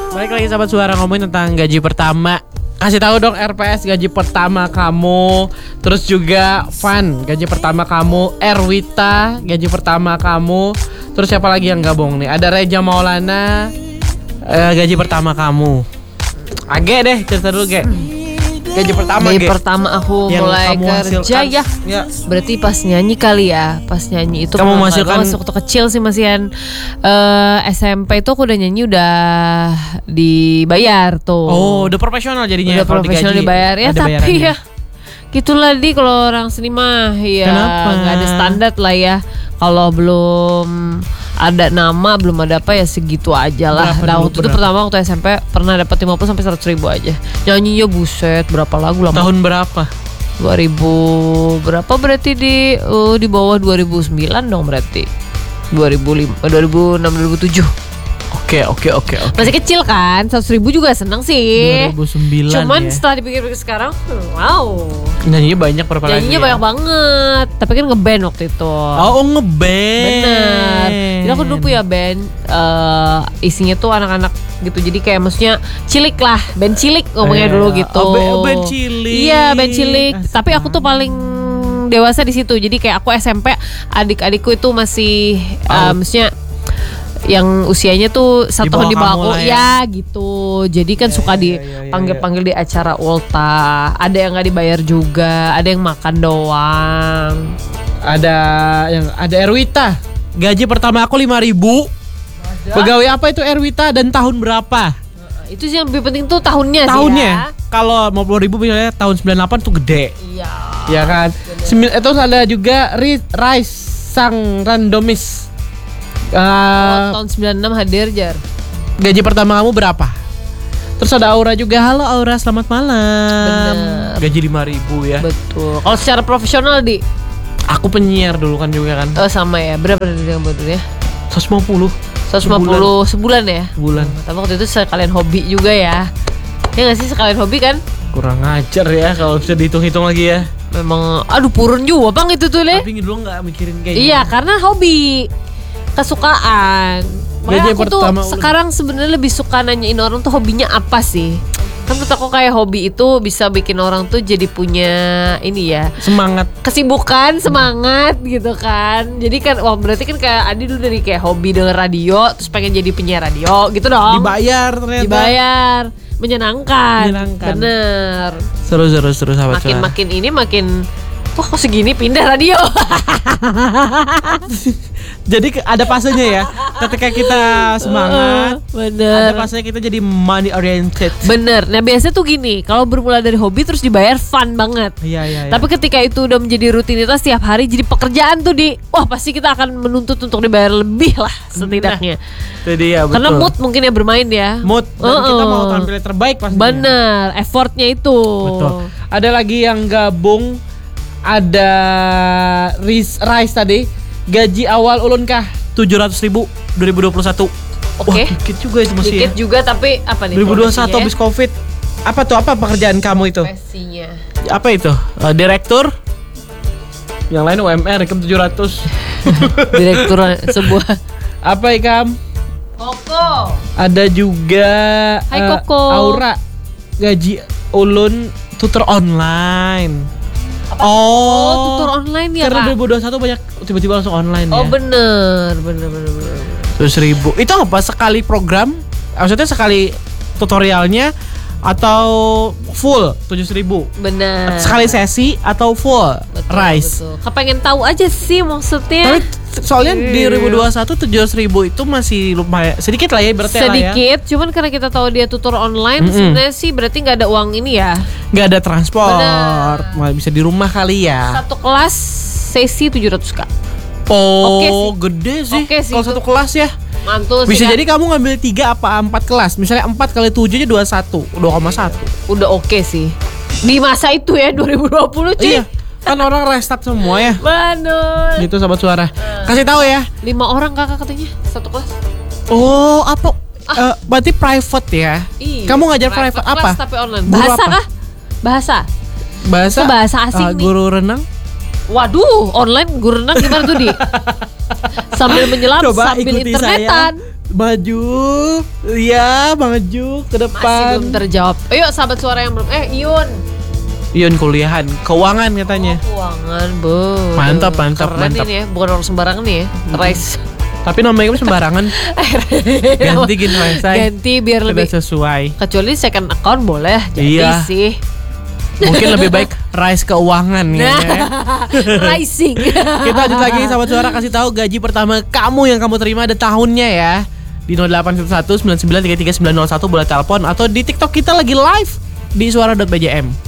Balik lagi sahabat suara ngomongin tentang gaji pertama. Kasih tahu dong RPS gaji pertama kamu. Terus juga Van gaji pertama kamu. Erwita gaji pertama kamu. Terus siapa lagi yang gabung nih? Ada Reja Maulana gaji pertama kamu. Age deh cerita dulu Ge. Gaji pertama Gaji pertama aku yang mulai kerja ya. Berarti pas nyanyi kali ya. Pas nyanyi itu kamu menghasilkan waktu kecil sih masihan SMP itu aku udah nyanyi udah dibayar tuh. Oh udah profesional jadinya. Udah profesional dibayar ya. Tapi ya gitulah di kalau orang seni mah ya nggak ada standar lah ya. Kalau belum ada nama, belum ada apa ya segitu aja lah. Nah waktu itu pertama waktu SMP pernah dapat 50 sampai 100 ribu aja. Nyanyinya buset berapa lagu lama. Tahun berapa? 2000 berapa berarti di bawah 2009 dong berarti. 2006 2007. Oke. Masih kecil kan, 100 ribu juga seneng sih. 2009 cuman ya. setelah dipikir-pikir sekarang, wow. Nyanyinya banyak berapa lagu? Nyanyinya banyak banget. Tapi kan ngeband waktu itu. Oh ngeband. Bener. Jadi aku dulu punya band isinya tuh anak-anak gitu. Jadi kayak maksudnya cilik lah. Band cilik ngomongnya dulu gitu. Band cilik. Iya band cilik. Tapi aku tuh paling dewasa di situ. Jadi kayak aku SMP, adik-adikku itu masih maksudnya yang usianya tuh 1 tahun di bawah aku ya gitu. Jadi kan suka dipanggil-panggil di acara ulta. Ada yang nggak dibayar juga, ada yang makan doang. Ada Erwita. Gaji pertama aku 5.000. Pegawai apa itu Erwita dan tahun berapa? Itu sih yang lebih penting tuh tahunnya sih. Tahunnya. Kalau 50.000 misalnya tahun 98 tuh gede. Iya. Ya kan. Itu ada juga Rise Sang Randomis. Tahun 96 hadir Jar. Gaji pertama kamu berapa? Terus ada Aura juga. Halo Aura, selamat malam. Bener. Gaji 5.000 ya. Betul. Kalau secara profesional di aku penyiar dulu kan juga kan. Oh sama ya. Berapa yang betulnya? 150 sebulan ya? Sebulan. Tapi waktu itu sekalian hobi juga ya. Ya gak sih sekalian hobi kan? Kurang ajar ya kalau bisa dihitung-hitung lagi ya. Memang aduh purun juga bang itu tuh Le. Tapi dulu gak mikirin kayak iya karena hobi, kesukaan. Makanya aku tuh sekarang sebenarnya lebih suka nanyain orang tuh hobinya apa sih. Kan menurut aku kayak hobi itu bisa bikin orang tuh jadi punya ini ya, semangat, kesibukan, semangat gitu kan. Jadi kan wah berarti kan kayak Adi dulu dari kayak hobi denger radio terus pengen jadi penyiar radio gitu dong. Dibayar ternyata. Dibayar. Menyenangkan. Bener. Seru sahabat. Makin ini makin kok segini pindah radio. Jadi ada fasenya ya. Ketika kita semangat, bener. Ada fasenya kita jadi money oriented. Bener. Nah biasanya tuh gini, kalau bermula dari hobi terus dibayar fun banget. Iya. Tapi ketika itu udah menjadi rutinitas tiap hari jadi pekerjaan tuh wah pasti kita akan menuntut untuk dibayar lebih lah setidaknya. Jadi ya betul. Karena mood mungkin ya bermain ya. Mood dan kita mau tampil terbaik pastinya. Bener. Effortnya itu. Betul. Ada lagi yang gabung. Ada Rise tadi. Gaji awal ulun kah 700.000 2021. Oke. Dikit juga itu masih. Dikit juga tapi apa nih? 2021 habis Covid. Apa pekerjaan kamu itu? Profesinya. Apa itu? Direktur. Yang lain UMR Ikam 700. Direktur sebuah. Apa Ikam? Koko. Ada juga Hai Koko. Aura. Gaji ulun tutor online. Tutor online ya karena Kak? 2021 banyak tiba-tiba langsung online ya. ya. Bener. 100.000. Itu apa sekali program? Maksudnya sekali tutorialnya atau full 7.000? Bener. Sekali sesi atau full? Rise. Betul. Kepengen tahu aja sih maksudnya. Tapi soalnya di 2021 700.000 itu masih lumayan sedikit lah ya berarti sedikit, ya. Cuman karena kita tahu dia tutor online, sebenarnya sih berarti nggak ada uang ini ya. Nggak ada transport. Malah bisa di rumah kali ya. Satu kelas sesi 700k. Oh, gede sih. Kalau satu kelas ya. Mantul bisa sih, jadi kamu ngambil 3 apa 4 kelas. Misalnya 4 kali 7 aja 2,1. Udah oke sih. Di masa itu ya 2020 cuy. Iya. Kan orang restart semua ya. Benar. Gitu sahabat suara. Kasih tahu ya. 5 orang kakak katanya satu kelas. Oh, apa? Berarti private ya? Iya. Kamu ngajar private apa? Tapi online. Bahasa kah? Bahasa asing nih. Guru renang? Waduh, online guru renang gimana tuh Di? Sambil menyelam, coba sambil ikuti internetan. Maju. Ya, maju ke Masih depan. belum terjawab. Ayo sahabat suara yang belum. Iyun. Ion kuliahan, keuangan katanya. Keuangan, bu. Mantap, mantap, Keren mantap. ini ya, bukan orang sembarangan nih ya. Rice. Tapi namanya sembarangan. Ganti gini Raisa. Ganti biar Sudah lebih. sesuai. Kecuali second account boleh. Jadi Iya. sih. Mungkin lebih baik Rise keuangan ya. Rising. Kita lanjut lagi sahabat suara, kasih tahu gaji pertama kamu yang kamu terima ada tahunnya ya. Di 0811 9933 901 boleh telepon atau di TikTok kita lagi live di suara.bjm.